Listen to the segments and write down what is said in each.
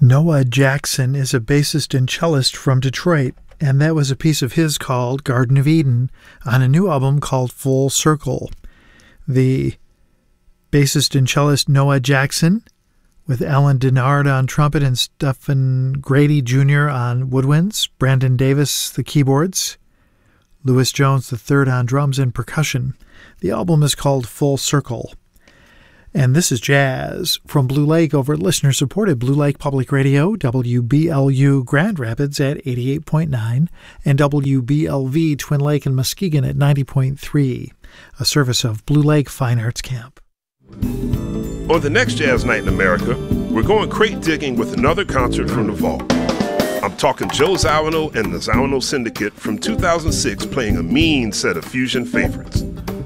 Noah Jackson is a bassist and cellist from Detroit, and that was a piece of his called Garden of Eden on a new album called Full Circle. The bassist and cellist Noah Jackson, with Alan Denard on trumpet and Stephen Grady Jr. on woodwinds, Brandon Davis the keyboards, Lewis Jones III on drums and percussion. The album is called Full Circle. And this is jazz from Blue Lake over listener-supported Blue Lake Public Radio, WBLU Grand Rapids at 88.9, and WBLV Twin Lake and Muskegon at 90.3, a service of Blue Lake Fine Arts Camp. On the next Jazz Night in America, we're going crate digging with another concert from the vault. I'm talking Joe Zawinul and the Zawinul Syndicate from 2006 playing a mean set of fusion favorites.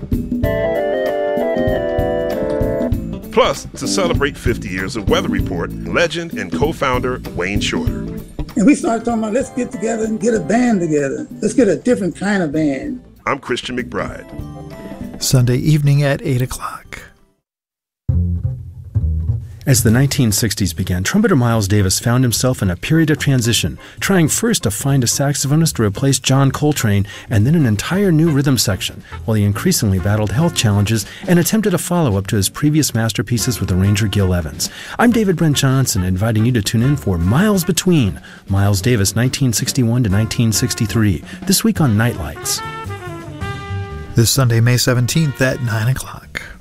Plus, to celebrate 50 years of Weather Report, legend and co-founder Wayne Shorter. And we started talking about, let's get together and get a band together. Let's get a different kind of band. I'm Christian McBride. Sunday evening at 8 o'clock. As the 1960s began, trumpeter Miles Davis found himself in a period of transition, trying first to find a saxophonist to replace John Coltrane and then an entire new rhythm section, while he increasingly battled health challenges and attempted a follow-up to his previous masterpieces with arranger Gil Evans. I'm David Brent Johnson, inviting you to tune in for Miles Between, Miles Davis 1961 to 1963, this week on Nightlights. This Sunday, May 17th at 9 o'clock.